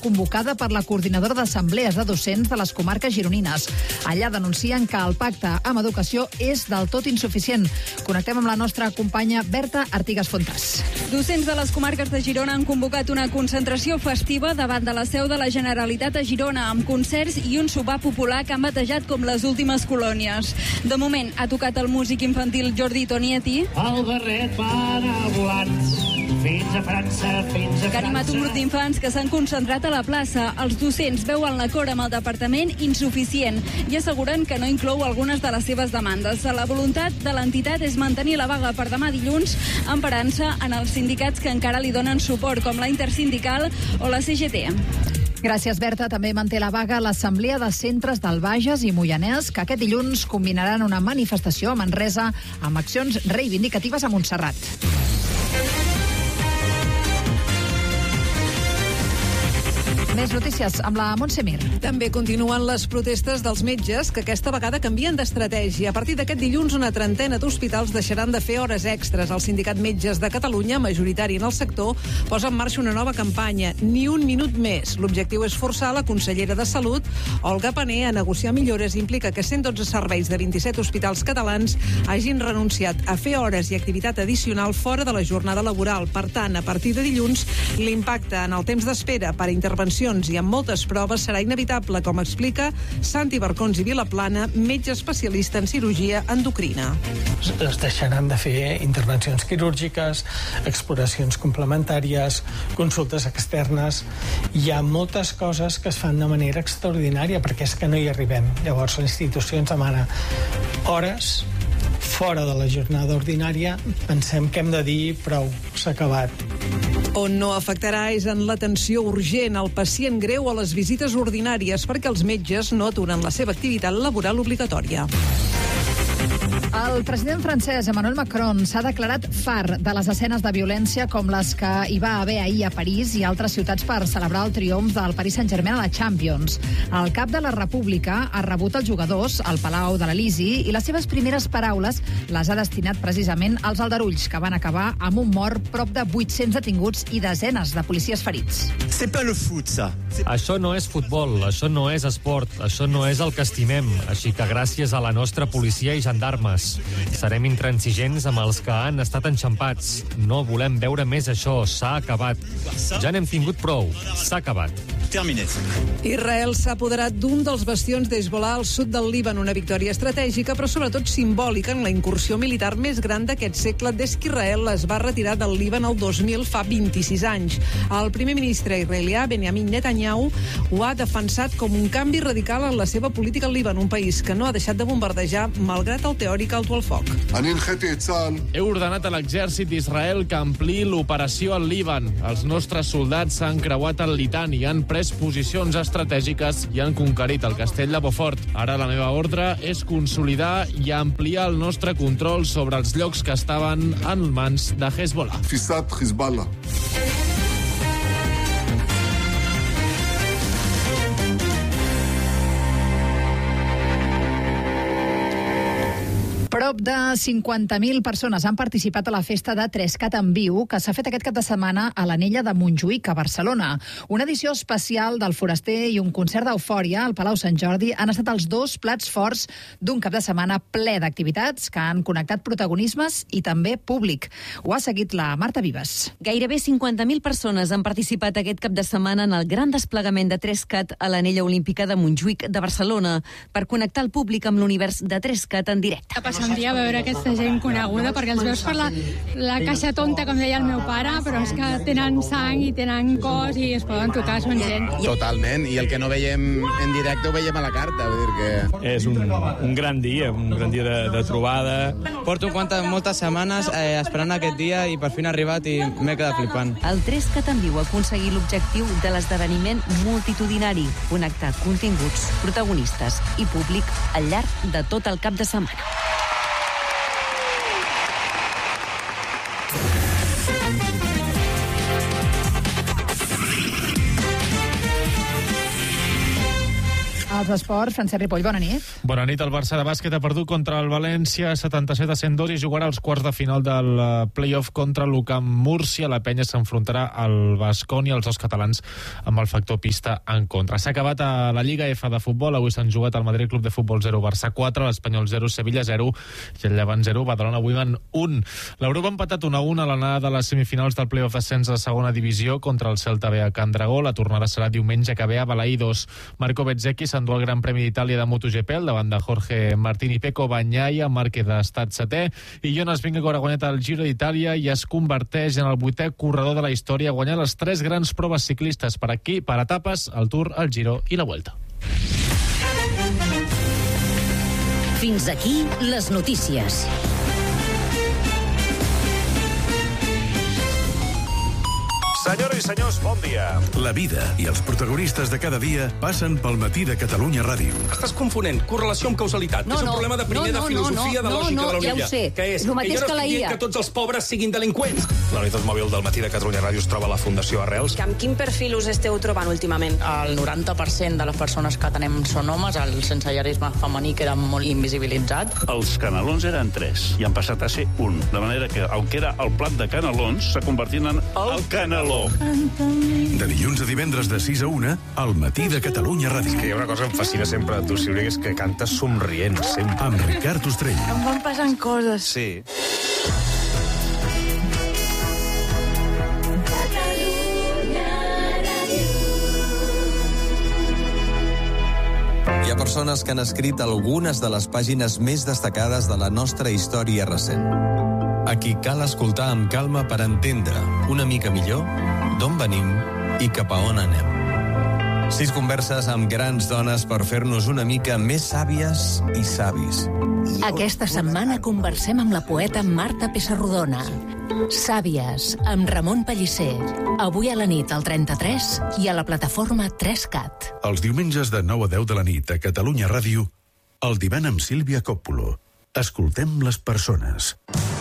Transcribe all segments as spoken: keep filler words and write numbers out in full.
convocada per la coordinadora d'assemblees de docents de les comarques gironines. Allà denuncien que el pacte amb educació és del tot insuficient. Connectem amb la nostra companya Berta Artigas Fontàs. Docents de les comarques de Girona han convocat una concentració festiva davant de la seu de la Generalitat a Girona, amb concerts i un sopar popular que han batejat com les últimes colònies. De moment, ha tocat el músic infantil Jordi Tonietti. El barret va anar volant fins a França, fins a que ha animat un grup d'infants que s'han concentrat a la plaça. Els docents veuen l'acord amb el departament insuficient i asseguren que no inclou algunes de les seves demandes. La voluntat de l'entitat és mantenir la vaga per demà dilluns, emparant-se en els sindicats que encara li donen suport, com la Intersindical o la C G T. Gràcies, Berta. També manté la vaga l'Assemblea de Centres del Bages i Moianès, que aquest dilluns combinaran una manifestació a Manresa amb accions reivindicatives a Montserrat. Més notícies amb la Montse Mir. També continuen les protestes dels metges, que aquesta vegada canvien d'estratègia. A partir d'aquest dilluns, una trentena d'hospitals deixaran de fer hores extres. El Sindicat Metges de Catalunya, majoritari en el sector, posa en marxa una nova campanya, Ni un minut més. L'objectiu és forçar la consellera de Salut, Olga Pané, a negociar millores. Implica que cent dotze serveis de vint-i-set hospitals catalans hagin renunciat a fer hores i activitat addicional fora de la jornada laboral. Per tant, a partir de dilluns, l'impacte en el temps d'espera per a intervencions i amb moltes proves serà inevitable, com explica Santi Barcons i Vilaplana, metge especialista en cirurgia endocrina. Es deixaran de fer intervencions quirúrgiques, exploracions complementàries, consultes externes. Hi ha moltes coses que es fan de manera extraordinària perquè és que no hi arribem. Llavors la institució ens demana hores fora de la jornada ordinària. Pensem que hem de dir prou, s'ha acabat. On no afectarà és en l'atenció urgent al pacient greu o a les visites ordinàries, perquè els metges no aturen la seva activitat laboral obligatòria. El president francès Emmanuel Macron s'ha declarat far de les escenes de violència com les que hi va haver ahir a París i altres ciutats per celebrar el triomf del Paris Saint-Germain a la Champions. El cap de la República ha rebut els jugadors al Palau de l'Elisi i les seves primeres paraules les ha destinat precisament als aldarulls, que van acabar amb un mort, prop de vuit-cents detinguts i desenes de policies ferits. C'est pas le foot, ça. Això no és futbol, això no és esport, això no és el que estimem. Així que gràcies a la nostra policia i gendarmes serem intransigents amb els que han estat enxampats. No volem veure més això, s'ha acabat. Ja n'hem tingut prou, s'ha acabat. Israel s'ha apoderat d'un dels bastions d'Hezbollah al sud del Líban, una victòria estratègica però sobretot simbòlica en la incursió militar més gran d'aquest segle des que Israel es va retirar del Líban el dos mil, fa vint-i-sis anys. El primer ministre israelià, Benjamin Netanyahu, ho ha defensat com un canvi radical en la seva política al Líban, un país que no ha deixat de bombardejar malgrat el teòric alto al foc. He ordenat a l'exèrcit d'Israel que ampliï l'operació al Líban. Els nostres soldats s'han creuat el Litani, han pres posicions estratègiques i han conquerit el castell de Beaufort. Ara la meva ordre és consolidar i ampliar el nostre control sobre els llocs que estaven en mans de Hezbollah. Prop de cinquanta mil persones han participat a la festa de Trescat en viu que s'ha fet aquest cap de setmana a l'Anella de Montjuïc, a Barcelona. Una edició especial del Foraster i un concert d'eufòria al Palau Sant Jordi han estat els dos plats forts d'un cap de setmana ple d'activitats que han connectat protagonismes i també públic. Ho ha seguit la Marta Vives. Gairebé cinquanta mil persones han participat aquest cap de setmana en el gran desplegament de Trescat a l'Anella Olímpica de Montjuïc de Barcelona per connectar el públic amb l'univers de Trescat en directe. Un dia veure aquesta gent coneguda, perquè els veus per la, la caixa tonta, com deia el meu pare, però és que tenen sang i tenen cos i es poden tocar, són gent. Totalment, i el que no veiem en directe ho veiem a la carta, vull dir que... És un, un gran dia, un gran dia de, de trobada. Porto quantes, moltes setmanes eh, esperant aquest dia i per fin ha arribat i m'he quedat flipant. El Trescat en viu ha aconseguit l'objectiu de l'esdeveniment multitudinari, connectar continguts, protagonistes i públic al llarg de tot el cap de setmana. als esports. Francesc Ripoll, bona nit. Bona nit. El Barça de bàsquet ha perdut contra el València setanta-set a cent dos i jugarà als quarts de final del play-off contra l'U C A M Múrcia. La penya s'enfrontarà al Baskonia, els dos catalans amb el factor pista en contra. S'ha acabat a la Lliga F de futbol. Avui s'han jugat al Madrid Club de Futbol zero, Barça quatre, l'Espanyol zero, Sevilla zero i el Llevant zero, Badalona Wigan un. L'Europa ha empatat un a un a l'anada de les semifinals del play-off d'ascens de segona divisió contra el Celta B a Can Dragó. La tornada serà diumenge que ve a Balaïdos. Marco Bezzecchi s'endú el Gran Premi d'Itàlia de MotoGP al davant de Jorge Martín i Pecco Bagnaia, Márquez ha estat setè, i Jonas Vingegaard ha guanyat el Giro d'Itàlia i es converteix en el vuitè corredor de la història a guanyar les tres grans proves ciclistes per aquí, per etapes, el Tour, el Giro i la Vuelta. Fins aquí les notícies. Senyores i senyors, bon dia. La vida i els protagonistes de cada dia passen pel matí de Catalunya Ràdio. Estàs confonent correlació amb causalitat. No, és un no, problema de primer no, no, de filosofia, no, de no, lògica no, de la ja ho Olivia. sé. Que és? Lo mateix que jo no que la estic I A. dient que tots els pobres siguin delinqüents. La unitat mòbil del matí de Catalunya Ràdio es troba a la Fundació Arrels. Amb quin perfil us esteu trobant últimament? El noranta per cent de les persones que tenem són homes, el sensellarisme femení queda molt invisibilitzat. Els canelons eren tres i han passat a ser un. De manera que el que era el plat de canelons s'ha convertit en el caneló. De dilluns a divendres de sis a una, al matí de Catalunya Ràdio. És que hi ha una cosa que em fascina sempre de tu, Sílvia, que és que cantes somrient, sempre. Amb Ricard Ostrell. Em van passant coses. Sí. Hi ha persones que han escrit algunes de les pàgines més destacades de la nostra història recent. A qui cal escoltar amb calma per entendre una mica millor d'on venim i cap a on anem. Sis converses amb grans dones per fer-nos una mica més sàvies i savis. Aquesta setmana conversem amb la poeta Marta Pessarrodona. Sàvies, amb Ramon Pellicer. Avui a la nit al trenta-tres i a la plataforma tres cat. Els diumenges de nou a deu de la nit a Catalunya Ràdio, el divan amb Sílvia Coppola. Escoltem les persones.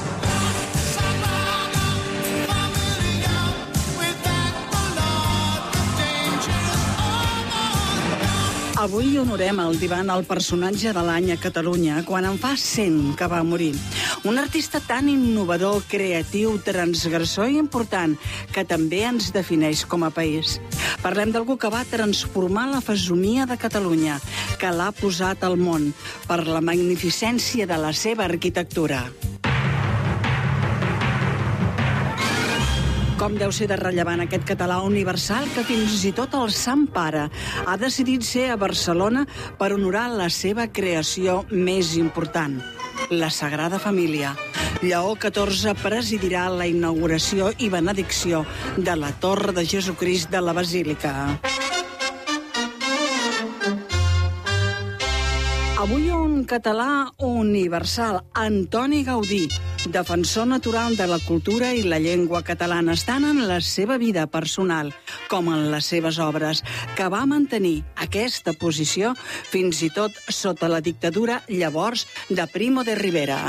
Avui honorem el divan al personatge de l'any a Catalunya, quan en fa cent que va morir. Un artista tan innovador, creatiu, transgressor i important, que també ens defineix com a país. Parlem d'algú que va transformar la fesomia de Catalunya, que l'ha posat al món, per la magnificència de la seva arquitectura. Com deu ser de rellevant aquest català universal que fins i tot el Sant Pare ha decidit ser a Barcelona per honorar la seva creació més important, la Sagrada Família. Lleó catorze presidirà la inauguració i benedicció de la Torre de Jesucrist de la Basílica. Avui un català universal, Antoni Gaudí, defensor natural de la cultura i la llengua catalanes, tant en la seva vida personal com en les seves obres, que va mantenir aquesta posició fins i tot sota la dictadura llavors de Primo de Rivera.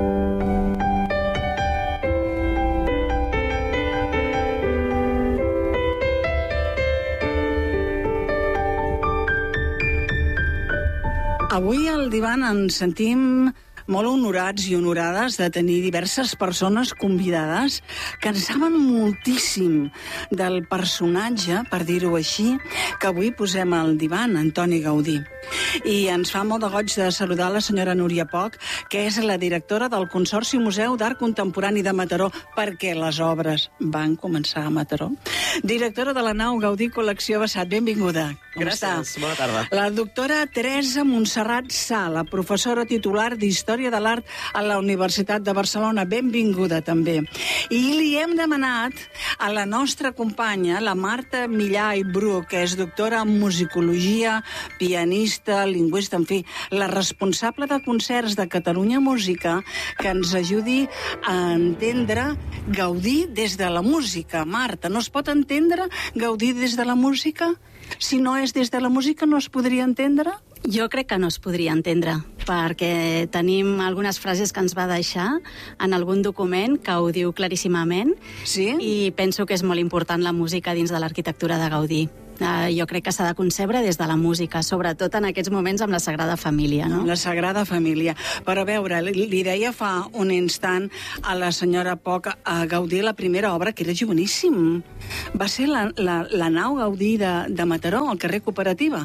Avui al divan ens sentim molt honorats i honorades de tenir diverses persones convidades que en saben moltíssim del personatge, per dir-ho així, que avui posem al divan, Antoni Gaudí. I ens fa molt de goig de saludar la senyora Núria Poch, que és la directora del Consorci Museu d'Art Contemporani de Mataró, perquè les obres van començar a Mataró. Directora de la nau Gaudí Col·lecció Bassat, benvinguda. Com Gràcies, està? bona tarda. La doctora Teresa Montserrat Sala, professora titular d'Història de l'Art a la Universitat de Barcelona, benvinguda també. I li hem demanat a la nostra companya, la Marta Millà i Bru, que és doctora en musicologia, pianista, lingüista, en fi, la responsable de concerts de Catalunya Música, que ens ajudi a entendre Gaudí des de la música. Marta, no es pot entendre Gaudí des de la música? Si no és des de la música, no es podria entendre? Jo crec que no es podria entendre, perquè tenim algunes frases que ens va deixar en algun document que ho diu claríssimament, sí? I penso que és molt important la música dins de l'arquitectura de Gaudí. Uh, jo crec que s'ha de concebre des de la música, sobretot en aquests moments amb la Sagrada Família, no? La Sagrada Família. Però a veure, li, li deia fa un instant a la senyora Poch a Gaudí la primera obra, que era joveníssim. Va ser la, la, la nau Gaudí de, de Mataró, al carrer Cooperativa.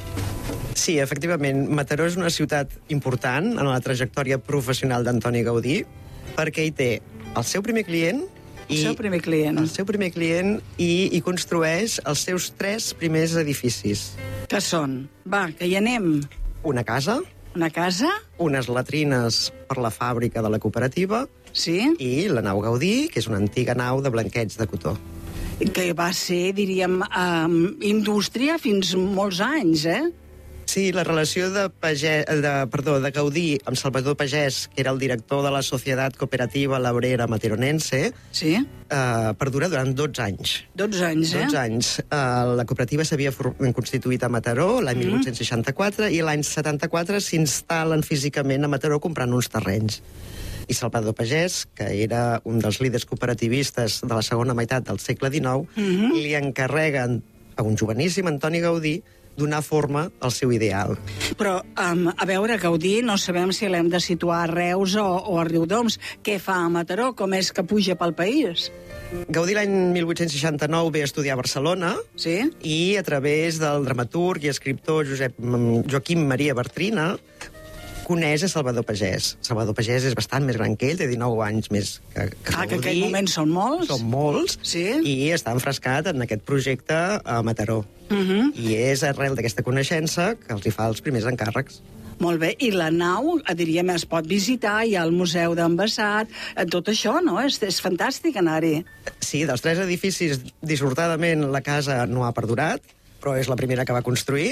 Sí, efectivament, Mataró és una ciutat important en la trajectòria professional d'Antoni Gaudí, perquè hi té el seu primer client, el seu primer client. El seu primer client i, i construeix els seus tres primers edificis. Que són? Va, que hi anem. Una casa. Una casa. Unes latrines per la fàbrica de la cooperativa. Sí. I la nau Gaudí, que és una antiga nau de blanqueig de cotó. Que va ser, diríem, um, indústria fins molts anys, eh? Sí, la relació de, Pagès, de, perdó, de Gaudí amb Salvador Pagès, que era el director de la Societat Cooperativa Labrera Materonense, sí? eh, perdura durant dotze anys. dotze anys, eh? dotze anys. Eh, la cooperativa s'havia constituït a Mataró l'any mm. mil vuit-cents seixanta-quatre i l'any setanta-quatre s'instal·len físicament a Mataró comprant uns terrenys. I Salvador Pagès, que era un dels líders cooperativistes de la segona meitat del segle dinou, mm-hmm. li encarreguen a un joveníssim Antoni Gaudí donar forma al seu ideal. Però, um, a veure, Gaudí, no sabem si l'hem de situar a Reus o, o a Riudoms. Què fa a Mataró? Com és que puja pel país? Gaudí l'any mil vuit-cents seixanta-nou ve a estudiar a Barcelona, sí? I a través del dramaturg i escriptor Josep, Joaquim Maria Bartrina coneix a Salvador Pagès. Salvador Pagès és bastant més gran que ell, té dinou anys més que, que ah, Gaudí. Que en aquell moment són molts? Són molts, sí? I està enfrescat en aquest projecte a Mataró. Uh-huh. I és arrel d'aquesta coneixença que els hi fa els primers encàrrecs. Molt bé, i la nau, diríem, es pot visitar, hi ha el Museu d'Embassat, tot això, no? És, és fantàstic anar-hi. Sí, dels tres edificis, dissortadament, la casa no ha perdurat, però és la primera que va construir,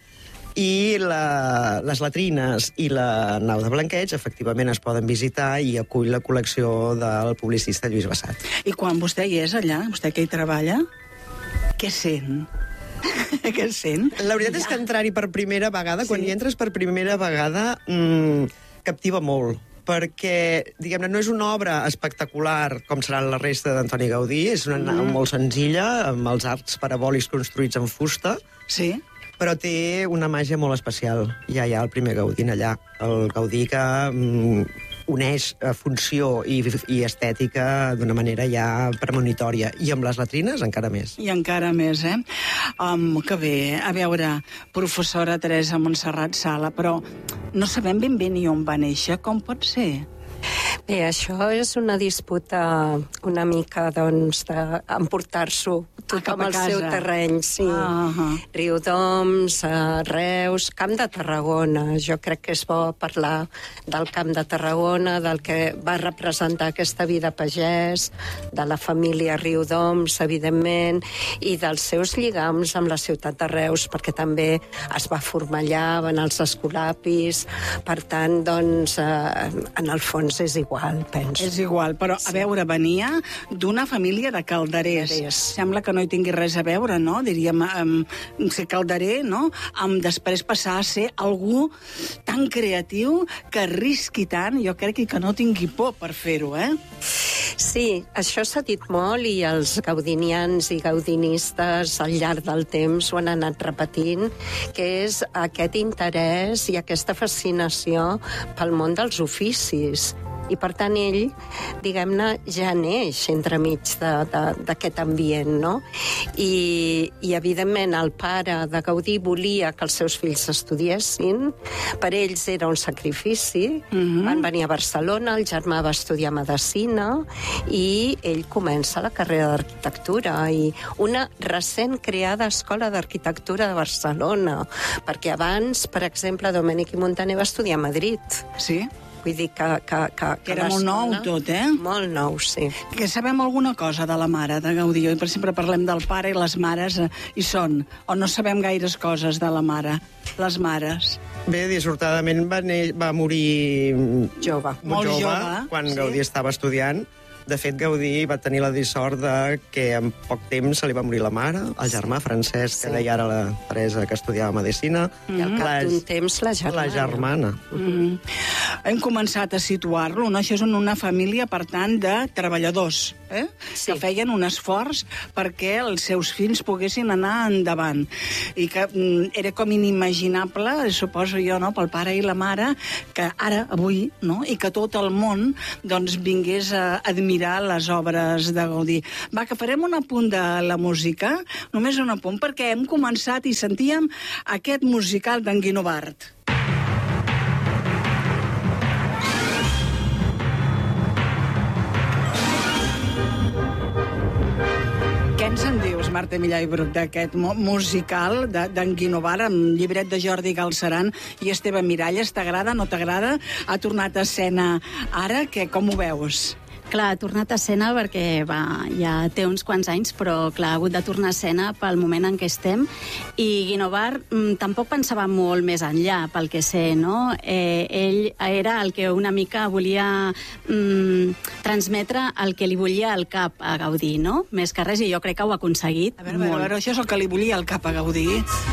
i la, les latrines i la nau de blanqueig efectivament es poden visitar i acull la col·lecció del publicista Lluís Bassat. I quan vostè hi és allà, vostè que hi treballa, què sent? Què sent? La veritat ja. és que entrar-hi per primera vegada, sí. quan hi entres per primera vegada, mmm, captiva molt, perquè, diguem-ne, no és una obra espectacular com serà la resta d'Antoni Gaudí, és una nau mm. molt senzilla, amb els arcs parabòlics construïts en fusta, sí. però té una màgia molt especial. Ja hi ha el primer Gaudí allà, el Gaudí que mm, uneix funció i, i estètica d'una manera ja premonitòria. I amb les latrines encara més. I encara més, eh? Um, que bé, a veure, professora Teresa Montserrat Sala, però no sabem ben bé ni on va néixer, com pot ser? Bé, això és una disputa una mica, doncs, d'emportar-s'ho tothom al seu terreny, sí. Uh -huh. Riudoms, Reus, Camp de Tarragona. Jo crec que és bo parlar del Camp de Tarragona, del que va representar aquesta vida pagès, de la família Riudoms, evidentment, i dels seus lligams amb la ciutat de Reus, perquè també es va formar allà, van als escolapis, per tant, doncs, eh, en el fons és igual, penso. És igual, però, a veure, venia d'una família de calderers. calderers. Sembla que no hi tingui res a veure, no? Diríem, um, ser calderer, no? Um, després passar a ser algú tan creatiu que risqui tant, jo crec que no tingui por per fer-ho, eh? Sí, això s'ha dit molt i els gaudinians i gaudinistes al llarg del temps ho han anat repetint, que és aquest interès i aquesta fascinació pel món dels oficis. I, per tant, ell, diguem-ne, ja neix entremig d'aquest ambient, no? I, i, evidentment, el pare de Gaudí volia que els seus fills estudiessin. Per ells era un sacrifici. Mm-hmm. Van venir a Barcelona, el germà va estudiar medicina i ell comença la carrera d'arquitectura. I una recent creada Escola d'Arquitectura de Barcelona, perquè abans, per exemple, Domènech i Montaner va estudiar a Madrid. Sí? Vull dir que... Que, que, que era molt nou tot, eh? Molt nou, sí. Que sabem alguna cosa de la mare de Gaudí? Per sempre parlem del pare i les mares eh, hi són. O no sabem gaires coses de la mare, les mares? Bé, dissortadament va, va morir jove. Molt jove, jove quan sí. Gaudí estava estudiant, De fet, Gaudí va tenir la dissort de que en poc temps se li va morir la mare, el germà Francesc, que deia ara la Teresa que estudiava Medicina. I al cap d'un temps la germana. La germana. Mm. Hem començat a situar-lo, no? Això és una família, per tant, de treballadors, eh? Sí. Que feien un esforç perquè els seus fills poguessin anar endavant. I que mm, era com inimaginable, suposo jo, no?, pel pare i la mare, que ara, avui, no?, i que tot el món, doncs, vingués a admirar les obres de Gaudí. Va, que farem un apunt de la música, només un apunt, perquè hem començat i sentíem aquest musical d'en Guinovart. Què ens en dius, Marta Millà i Bruc, d'aquest musical d'en Guinovart amb llibret de Jordi Galceran i Esteve Miralles? T'agrada, no t'agrada? Ha tornat a escena ara, que com ho veus? Clar, ha tornat a escena perquè va, ja té uns quants anys, però clar, ha hagut de tornar a escena pel moment en què estem. I Guinovart mm, tampoc pensava molt més enllà, pel que sé, no? Eh, ell era el que una mica volia mm, transmetre el que li volia al cap a Gaudí, no? Més que res, i jo crec que ho ha aconseguit. A veure, molt. A veure, això és el que li volia al cap a Gaudí.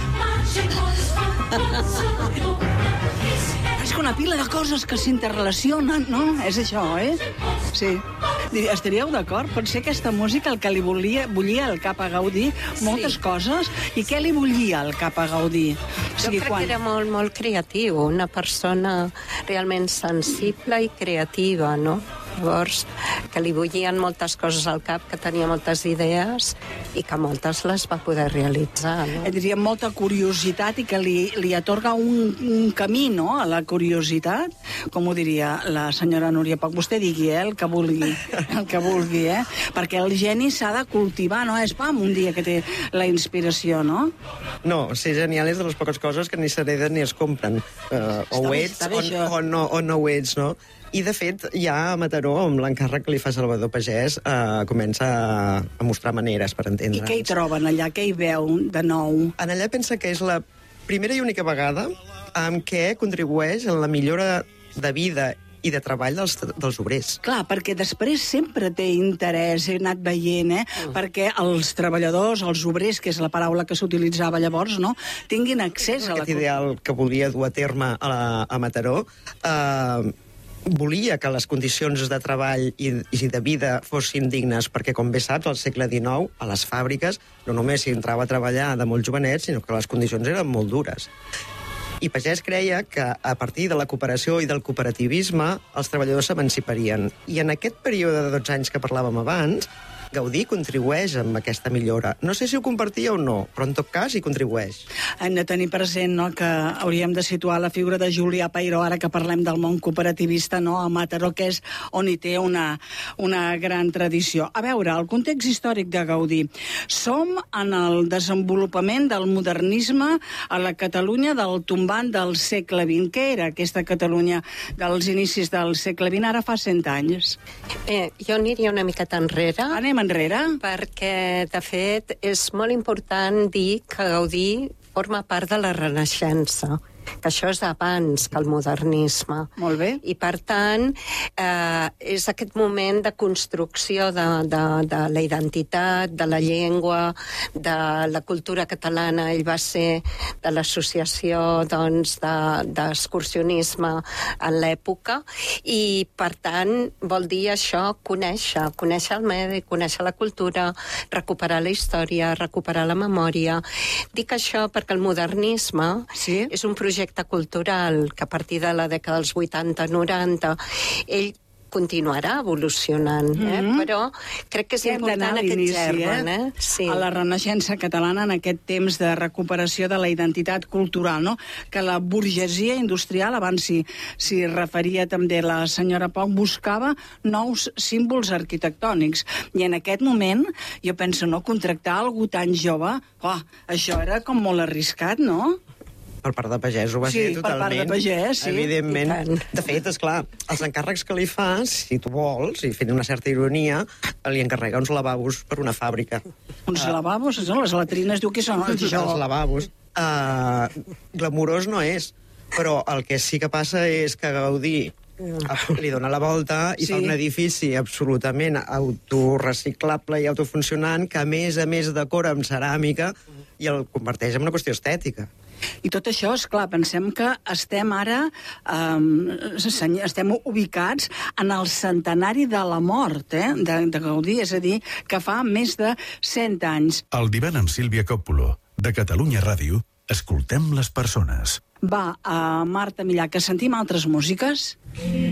És que una pila de coses que s'interrelacionen, no? És això, eh? Sí. Estaríeu d'acord? Pot ser aquesta música el que li volia, volia al cap a Gaudí, moltes sí. coses, i què li volia al cap a Gaudí? O sigui, jo crec quan... que era molt, molt creatiu, una persona realment sensible i creativa, no? Llavors, que li bullien moltes coses al cap, que tenia moltes idees i que moltes les va poder realitzar, no? Diria molta curiositat i que li, li atorga un, un camí, no?, a la curiositat, com ho diria la senyora Núria Poch. Vostè digui, eh, el que vulgui, el que vulgui, eh? Perquè el geni s'ha de cultivar, no és pam, un dia que té la inspiració, no? No, ser genial és de les poques coses que ni s'hereden ni es compren. Uh, o ho ets o, o, no, o no ho ets, no? I, de fet, ja a Mataró, amb l'encàrrec que li fa Salvador Pagès, eh, comença a, a mostrar maneres per entendre'ns. I què hi troben allà? Què hi veu de nou? En allà pensa que és la primera i única vegada en què contribueix en la millora de vida i de treball dels, dels obrers. Clar, perquè després sempre té interès, he anat veient, eh? Mm. Perquè els treballadors, els obrers, que és la paraula que s'utilitzava llavors, no?, tinguin accés a la... Aquest ideal que volia dur a terme a, la, a Mataró, eh, volia que les condicions de treball i, i de vida fossin dignes, perquè, com bé saps, al segle dinou, a les fàbriques, no només s'hi entrava a treballar de molt jovenet, sinó que les condicions eren molt dures. I Pagès creia que, a partir de la cooperació i del cooperativisme, els treballadors s'emanciparien. I en aquest període de dotze anys que parlàvem abans, Gaudí contribueix amb aquesta millora. No sé si ho compartia o no, però en tot cas hi contribueix. Hem de tenir present, no?, que hauríem de situar la figura de Julià Peiró, ara que parlem del món cooperativista, no?, a Mataró, que és on hi té una, una gran tradició. A veure, el context històric de Gaudí. Som en el desenvolupament del modernisme a la Catalunya del tombant del segle vint. Què era aquesta Catalunya dels inicis del segle vint, ara fa cent anys? Eh, jo aniria una miqueta enrere. Anem enrere? Perquè, de fet, és molt important dir que Gaudí forma part de la Renaixença, que això és abans que el modernisme. Molt bé. I, per tant, eh, és aquest moment de construcció de, de, de la identitat, de la llengua, de la cultura catalana. Ell va ser de l'associació, doncs, d'excursionisme de, en l'època, i, per tant, vol dir això, conèixer, conèixer el medi, conèixer la cultura, recuperar la història, recuperar la memòria. Dic això perquè el modernisme sí? és un projecte projecte cultural que a partir de la dècada dels vuitanta noranta ell continuarà evolucionant, eh? Mm-hmm. Però crec que és Hem important aquest germen. Eh? Eh? Sí. A la Renaixença catalana, en aquest temps de recuperació de la identitat cultural, no? Que la burgesia industrial, abans s'hi si referia també la senyora Poch, buscava nous símbols arquitectònics. I en aquest moment, jo penso, no, contractar algú tan jove, oh, això era com molt arriscat, no? Per part de Pagès ho va sí, ser totalment. Sí, per part de Pagès, sí. Evidentment. De fet, esclar, els encàrrecs que li fa, si tu vols, i fent una certa ironia, li encarrega uns lavabos per una fàbrica. Uns uh, lavabos? Les latrines, diu que són els jo. Els lavabos. Uh, glamurós no és, però el que sí que passa és que Gaudí li dona la volta i Sí. fa un edifici absolutament autorreciclable i autofuncionant que, a més a més, decora amb ceràmica i el converteix en una qüestió estètica. I tot això, és clar, pensem que estem ara, eh, estem ubicats en el centenari de la mort, eh, de, de Gaudí, és a dir, que fa més de cent anys. El divan amb Sílvia Coppola, de Catalunya Ràdio, escoltem les persones. Va, a Marta Millà, que sentim altres músiques?